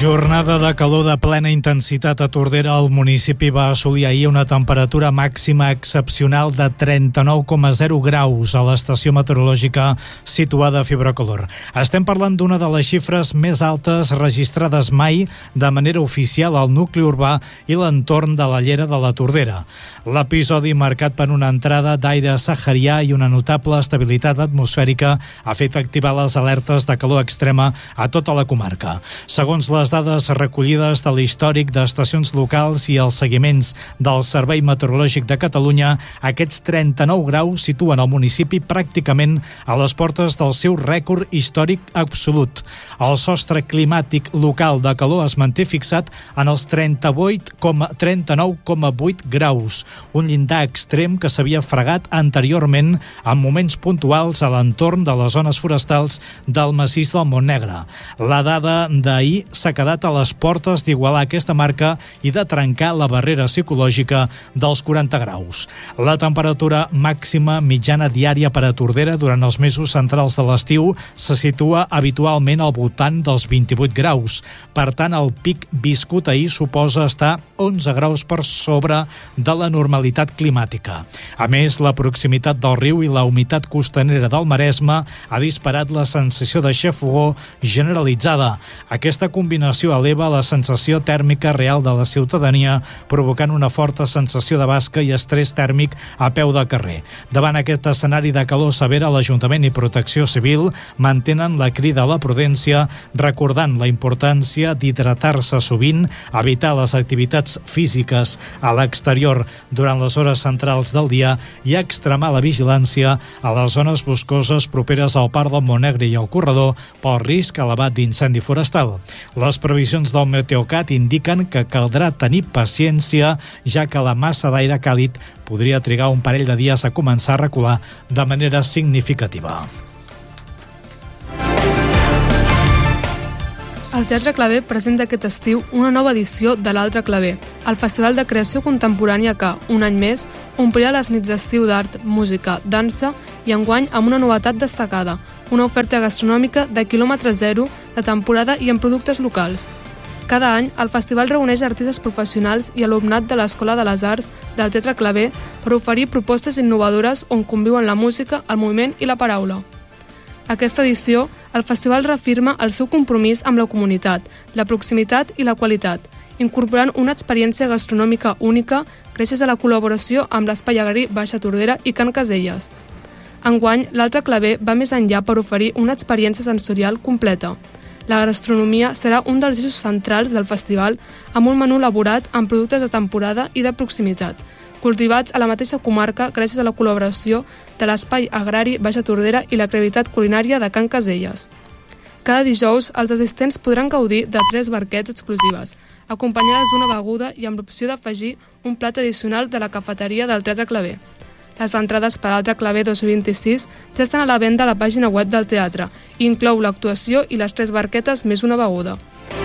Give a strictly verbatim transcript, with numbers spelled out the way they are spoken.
Jornada de calor de plena intensitat a Tordera. El municipi va assolir ahir una temperatura màxima excepcional de trenta-nou coma zero graus a l'estació meteorològica situada a Fibrocolor. Estem parlant d'una de les xifres més altes registrades mai de manera oficial al nucli urbà i l'entorn de la llera de la Tordera. L'episodi, marcat per una entrada d'aire saharià i una notable estabilitat atmosfèrica, ha fet activar les alertes de calor extrema a tota la comarca. Segons les dades recollides de l'històric d'estacions locals i els seguiments del Servei Meteorològic de Catalunya, aquests trenta-nou graus situen el municipi pràcticament a les portes del seu rècord històric absolut. El sostre climàtic local de calor es manté fixat en els trenta-nou coma vuit graus, un llindar extrem que s'havia fregat anteriorment en moments puntuals a l'entorn de les zones forestals del massís del Montnegre. La dada d'ahir s'ha quedat a les portes d'igualar aquesta marca i de trencar la barrera psicològica dels quaranta graus. La temperatura màxima mitjana diària per a Tordera durant els mesos centrals de l'estiu se situa habitualment al voltant dels vint-i-vuit graus. Per tant, el pic viscut ahir suposa estar onze graus per sobre de la normalitat climàtica. A més, la proximitat del riu i la humitat costanera del Maresme ha disparat la sensació de xafogor generalitzada. Aquesta combinació eleva la sensació tèrmica real de la ciutadania, provocant una forta sensació de basca i estrès tèrmic a peu de carrer. Davant aquest escenari de calor severa, l'Ajuntament i Protecció Civil mantenen la crida a la prudència, recordant la importància d'hidratar-se sovint, evitar les activitats físiques a l'exterior durant les hores centrals del dia i extremar la vigilància a les zones boscoses properes al Parc del Montnegre i al corredor pel risc elevat d'incendi forestal. Les previsions del Meteocat indiquen que caldrà tenir paciència, ja que la massa d'aire càlid podria trigar un parell de dies a començar a recular de manera significativa. El Teatre Clavé presenta aquest estiu una nova edició de l'Altre Clavé, el festival de creació contemporània que, un any més, omplirà les nits d'estiu d'art, música, dansa i enguany amb una novetat destacada, una oferta gastronòmica de quilòmetre zero, de temporada i en productes locals. Cada any, el festival reuneix artistes professionals i alumnat de l'Escola de les Arts del Teatre Clavé per oferir propostes innovadores on conviuen la música, el moviment i la paraula. Aquesta edició, el festival reafirma el seu compromís amb la comunitat, la proximitat i la qualitat, incorporant una experiència gastronòmica única gràcies a la col·laboració amb l'Espai Agrari Baixa Tordera i Can Caselles. Enguany, l'Altre Clavé va més enllà per oferir una experiència sensorial completa. La gastronomia serà un dels eixos centrals del festival amb un menú elaborat amb productes de temporada i de proximitat, cultivats a la mateixa comarca gràcies a la col·laboració de l'Espai Agrari Baixa Tordera i la creativitat culinària de Can Caselles. Cada dijous, els assistents podran gaudir de tres barquets exclusives, acompanyades d'una beguda i amb l'opció d'afegir un plat addicional de la cafeteria del Teatre Clavé. Les entrades per l'Altre Clavé dos mil vint-i-sis ja estan a la venda a la pàgina web del teatre i inclou l'actuació i les tres barquetes més una beguda.